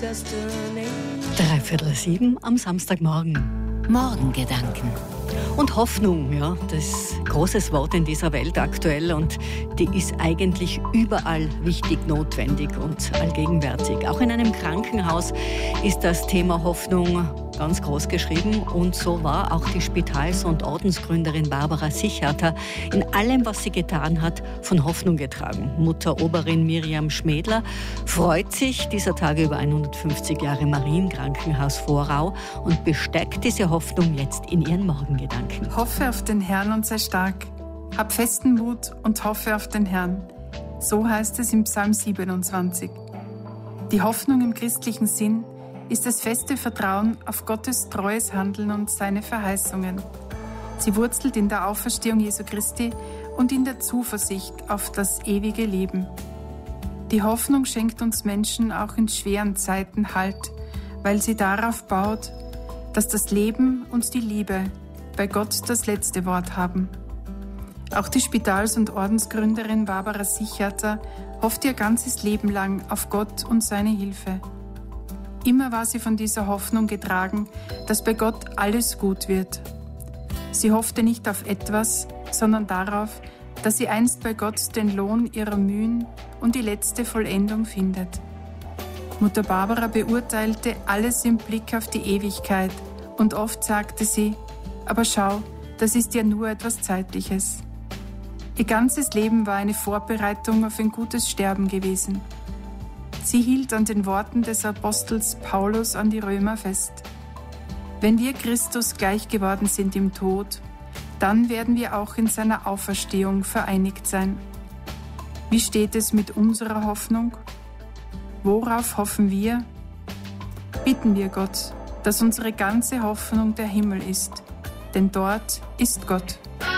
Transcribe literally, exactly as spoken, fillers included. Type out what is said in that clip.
Dreiviertel sieben am Samstagmorgen. Morgengedanken. Und Hoffnung, ja, das ist ein großes Wort in dieser Welt aktuell und die ist eigentlich überall wichtig, notwendig und allgegenwärtig. Auch in einem Krankenhaus ist das Thema Hoffnung ganz groß geschrieben und so war auch die Spitals- und Ordensgründerin Barbara Sicherter in allem, was sie getan hat, von Hoffnung getragen. Mutter Oberin Miriam Schmädler freut sich dieser Tage über hundertfünfzig Jahre Marienkrankenhaus Vorau und besteckt diese Hoffnung jetzt in ihren Morgengedanken. Hoffe auf den Herrn und sei stark. Hab festen Mut und hoffe auf den Herrn. So heißt es im Psalm siebenundzwanzig. Die Hoffnung im christlichen Sinn ist das feste Vertrauen auf Gottes treues Handeln und seine Verheißungen. Sie wurzelt in der Auferstehung Jesu Christi und in der Zuversicht auf das ewige Leben. Die Hoffnung schenkt uns Menschen auch in schweren Zeiten Halt, weil sie darauf baut, dass das Leben und die Liebe bei Gott das letzte Wort haben. Auch die Spitals- und Ordensgründerin Barbara Sicherter hofft ihr ganzes Leben lang auf Gott und seine Hilfe. Immer war sie von dieser Hoffnung getragen, dass bei Gott alles gut wird. Sie hoffte nicht auf etwas, sondern darauf, dass sie einst bei Gott den Lohn ihrer Mühen und die letzte Vollendung findet. Mutter Barbara beurteilte alles im Blick auf die Ewigkeit und oft sagte sie, aber schau, das ist ja nur etwas Zeitliches. Ihr ganzes Leben war eine Vorbereitung auf ein gutes Sterben gewesen. Sie hielt an den Worten des Apostels Paulus an die Römer fest. Wenn wir Christus gleich geworden sind im Tod, dann werden wir auch in seiner Auferstehung vereinigt sein. Wie steht es mit unserer Hoffnung? Worauf hoffen wir? Bitten wir Gott, dass unsere ganze Hoffnung der Himmel ist, denn dort ist Gott.